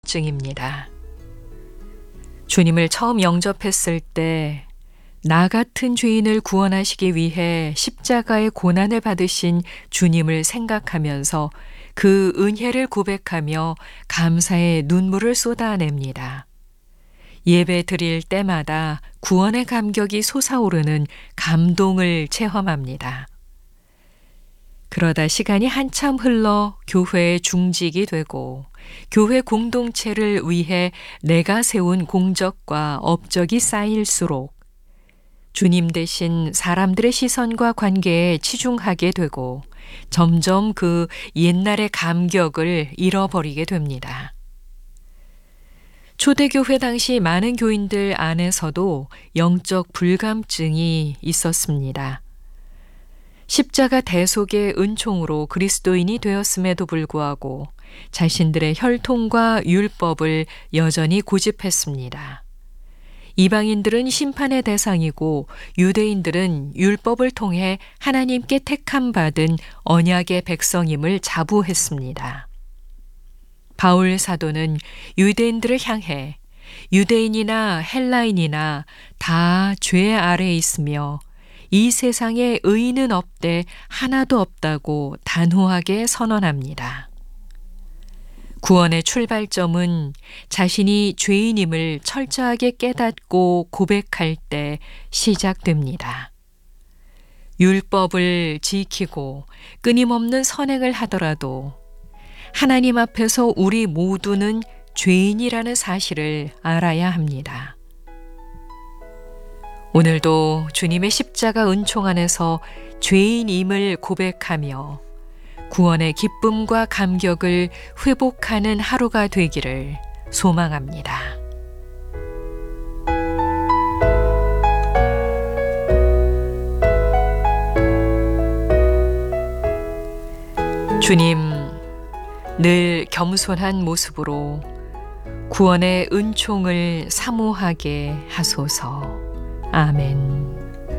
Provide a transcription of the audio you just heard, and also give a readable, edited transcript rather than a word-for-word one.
궁금증입니다. 주님을 처음 영접했을 때 나 같은 죄인을 구원하시기 위해 십자가의 고난을 받으신 주님을 생각하면서 그 은혜를 고백하며 감사의 눈물을 쏟아냅니다. 예배 드릴 때마다 구원의 감격이 솟아오르는 감동을 체험합니다. 그러다 시간이 한참 흘러 교회의 중직이 되고 교회 공동체를 위해 내가 세운 공적과 업적이 쌓일수록 주님 대신 사람들의 시선과 관계에 치중하게 되고 점점 그 옛날의 감격을 잃어버리게 됩니다. 초대교회 당시 많은 교인들 안에서도 영적 불감증이 있었습니다. 십자가 대속의 은총으로 그리스도인이 되었음에도 불구하고 자신들의 혈통과 율법을 여전히 고집했습니다. 이방인들은 심판의 대상이고 유대인들은 율법을 통해 하나님께 택함받은 언약의 백성임을 자부했습니다. 바울 사도는 유대인들을 향해 유대인이나 헬라인이나 다 죄 아래에 있으며 이 세상에 의인은 없되 하나도 없다고 단호하게 선언합니다. 구원의 출발점은 자신이 죄인임을 철저하게 깨닫고 고백할 때 시작됩니다. 율법을 지키고 끊임없는 선행을 하더라도 하나님 앞에서 우리 모두는 죄인이라는 사실을 알아야 합니다. 오늘도 주님의 십자가 은총 안에서 죄인임을 고백하며 구원의 기쁨과 감격을 회복하는 하루가 되기를 소망합니다. 주님, 늘 겸손한 모습으로 구원의 은총을 사모하게 하소서. 아멘.